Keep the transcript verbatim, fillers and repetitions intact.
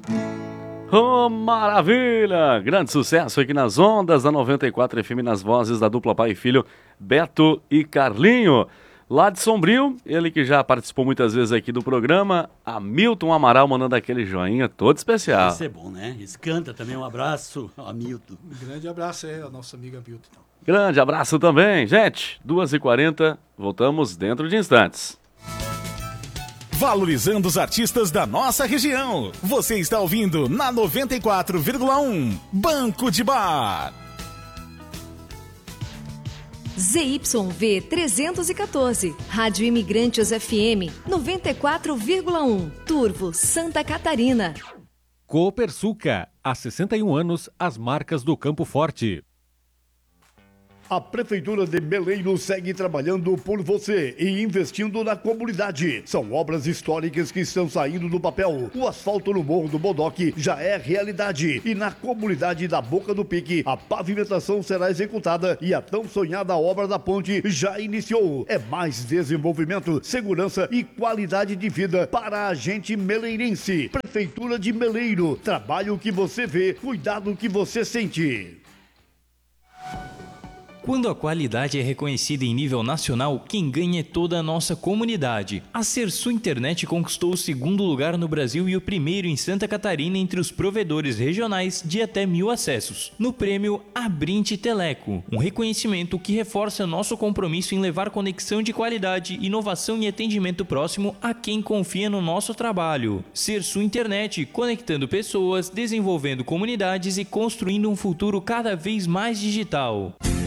Oh, maravilha! Grande sucesso aqui nas ondas da noventa e quatro F M, nas vozes da dupla pai e filho, Beto e Carlinho. Lá de Sombrio, ele que já participou muitas vezes aqui do programa, Hamilton Amaral mandando aquele joinha todo especial. Isso é bom, né? Escanta também, um abraço, Hamilton. Um grande abraço aí ao nosso amigo Hamilton. Então. Grande abraço também. Gente, duas e quarenta, voltamos dentro de instantes. Valorizando os artistas da nossa região. Você está ouvindo na noventa e quatro vírgula um Banco de Bar. Z Y V trezentos e quatorze, Rádio Imigrantes F M noventa e quatro vírgula um, Turvo, Santa Catarina. Copersuca, há sessenta e um anos, as marcas do Campo Forte. A Prefeitura de Meleiro segue trabalhando por você e investindo na comunidade. São obras históricas que estão saindo do papel. O asfalto no Morro do Bodoque já é realidade. E na comunidade da Boca do Pique, a pavimentação será executada e a tão sonhada obra da ponte já iniciou. É mais desenvolvimento, segurança e qualidade de vida para a gente meleirense. Prefeitura de Meleiro. Trabalho que você vê, cuidado que você sente. Quando a qualidade é reconhecida em nível nacional, quem ganha é toda a nossa comunidade. A Sersu Internet conquistou o segundo lugar no Brasil e o primeiro em Santa Catarina entre os provedores regionais de até mil acessos, no prêmio Abrinte Teleco, um reconhecimento que reforça nosso compromisso em levar conexão de qualidade, inovação e atendimento próximo a quem confia no nosso trabalho. Sersu Internet, conectando pessoas, desenvolvendo comunidades e construindo um futuro cada vez mais digital.